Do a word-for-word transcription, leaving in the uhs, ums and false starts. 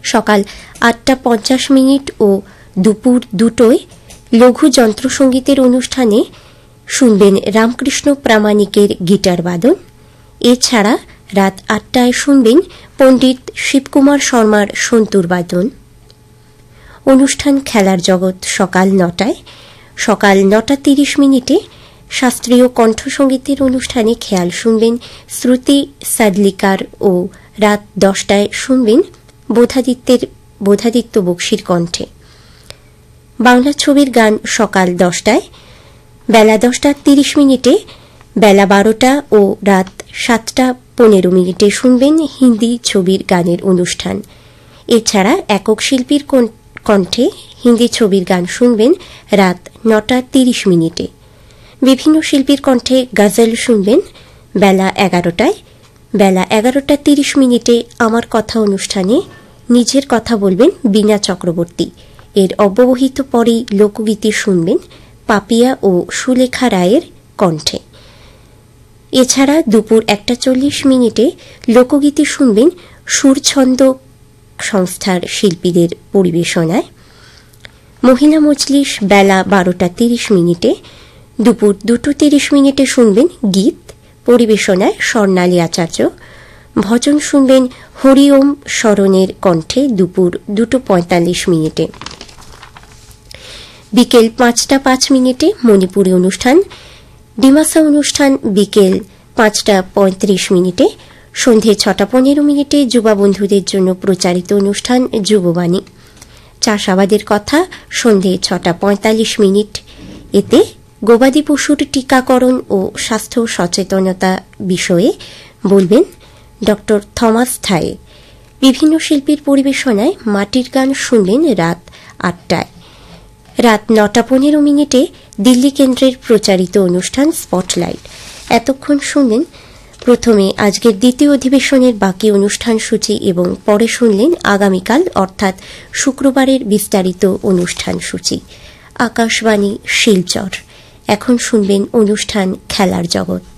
সকাল আটটা পঞ্চাশ মিনিট ও দুপুর দুটোয় লঘু যন্ত্রসঙ্গীতের অনুষ্ঠানে শুনবেন রামকৃষ্ণ প্রামাণিকের গিটার বাদন। এছাড়া রাত আটটায় শুনবেন পণ্ডিত শিবকুমার শর্মার সন্তুর বাদন। অনুষ্ঠান খেলার জগৎ সকাল নটায়। সকাল নটা তিরিশ মিনিটে শাস্ত্রীয় কণ্ঠসঙ্গীতের অনুষ্ঠানে খেয়াল শুনবেন শ্রুতি সাদলিকার ও রাত দশটায় শুনবেন বোধাদিত্যের বোধাদিত্য বক্সির কণ্ঠে। বাংলা ছবির গান সকাল দশটায়। বেলা দশটা তিরিশ মিনিটে, বেলা বারোটা ও রাত সাতটা পনেরো মিনিটে শুনবেন হিন্দি ছবির গানের অনুষ্ঠান। এছাড়া একক শিল্পীর কণ্ঠে হিন্দি ছবির গান শুনবেন রাত নটা তিরিশ মিনিটে। বিভিন্ন শিল্পীর কণ্ঠে গজল শুনবেন বেলা এগারোটায়। বেলা এগারোটা তিরিশ মিনিটে আমার কথা অনুষ্ঠানে নিজের কথা বলবেন বীণা চক্রবর্তী। এর অব্যবহিত পরেই লোকগীতি শুনবেন পাপিয়া ও সুলেখা রায়ের কণ্ঠে। এছাড়া দুপুর একটা চল্লিশ মিনিটে লোকগীতি শুনবেন সুরছন্দ সংস্থার শিল্পীদের পরিবেশনায়। মহিলা মজলিস বেলা বারোটা তিরিশ মিনিটে। দুপুর দুটো তিরিশ মিনিটে শুনবেন গীত, পরিবেশনায় স্বর্ণালী আচার্য। ভজন শুনবেন হরিওম শরণের কণ্ঠে দুপুর দুটো পঁয়তাল্লিশ মিনিটে। বিকেল পাঁচটা পাঁচ মিনিটে মণিপুরী অনুষ্ঠান। ডিমাসা অনুষ্ঠান বিকেল পাঁচটা পঁয়ত্রিশ মিনিটে। সন্ধে ছটা পনেরো মিনিটে যুবা বন্ধুদের জন্য প্রচারিত অনুষ্ঠান যুববাণী। চাষাবাদের কথা সন্ধে ছটা পঁয়তাল্লিশ মিনিট। এতে গবাদি পশুর টিকাকরণ ও স্বাস্থ্য সচেতনতা বিষয়ে বলবেন ড থমাস থায়ে। বিভিন্ন শিল্পীর পরিবেশনায় মাটির গান শুনবেন রাত আটটায়। রাত নটা পনেরো মিনিটে দিল্লি কেন্দ্রের প্রচারিত অনুষ্ঠান স্পটলাইট। এতক্ষণ শুনলেন প্রথমে আজকের দ্বিতীয় অধিবেশনের বাকি অনুষ্ঠান সূচি এবং পরে শুনলেন আগামীকাল অর্থাৎ শুক্রবারের বিস্তারিত অনুষ্ঠান সূচি। আকাশবাণী শিলচর। এখন শুনবেন অনুষ্ঠান খেলার জগৎ।